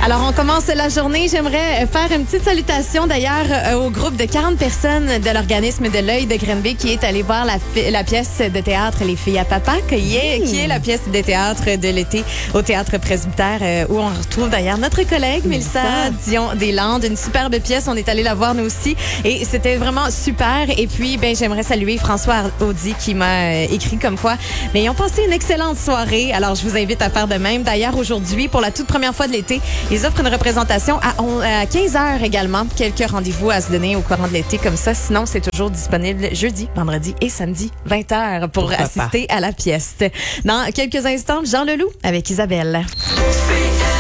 Alors, on commence la journée. J'aimerais faire une petite salutation d'ailleurs au groupe de 40 personnes de l'organisme de l'Œil de Granby qui est allé voir la pièce de théâtre Les filles à papa, qui est la pièce de théâtre de l'été au Théâtre Presbytère où on retrouve d'ailleurs notre collègue Mélissa Dion-Deslandes. Une superbe pièce. On est allé la voir nous aussi et c'était vraiment super. Et puis, j'aimerais saluer François Audi qui m'a écrit comme quoi ils ont passé une excellente soirée. Alors, je vous invite à faire de même. D'ailleurs, aujourd'hui, pour la toute première fois de l'été, ils offrent une représentation à 15h également. Quelques rendez-vous à se donner au courant de l'été comme ça. Sinon, c'est toujours disponible jeudi, vendredi et samedi, 20h pour assister à la pièce. Dans quelques instants, Jean Leloup avec Isabelle.